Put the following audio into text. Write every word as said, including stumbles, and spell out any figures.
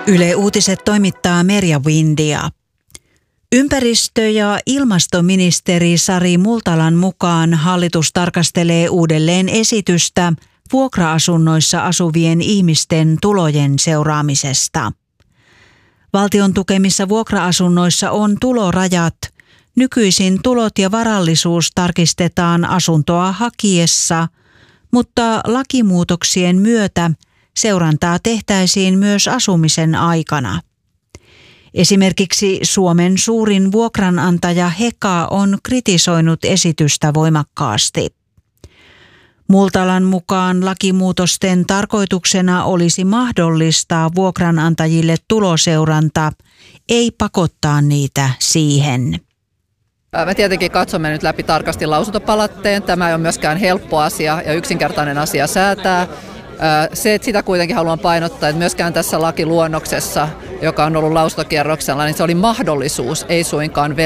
Yle Uutiset toimittaa Merja Windia. Ympäristö- ja ilmastoministeri Sari Multalan mukaan hallitus tarkastelee uudelleen esitystä vuokra-asunnoissa asuvien ihmisten tulojen seuraamisesta. Valtion tukemissa vuokra-asunnoissa on tulorajat. Nykyisin tulot ja varallisuus tarkistetaan asuntoa hakiessa, mutta lakimuutoksien myötä seurantaa tehtäisiin myös asumisen aikana. Esimerkiksi Suomen suurin vuokranantaja Heka on kritisoinut esitystä voimakkaasti. Multalan mukaan lakimuutosten tarkoituksena olisi mahdollistaa vuokranantajille tuloseuranta, ei pakottaa niitä siihen. Me tietenkin katsomme nyt läpi tarkasti lausuntopalautteen. Tämä ei ole myöskään helppo asia ja yksinkertainen asia säätää. Se, että sitä kuitenkin haluan painottaa, että myöskään tässä lakiluonnoksessa, joka on ollut lausuntokierroksella, niin se oli mahdollisuus, ei suinkaan velvollisuus.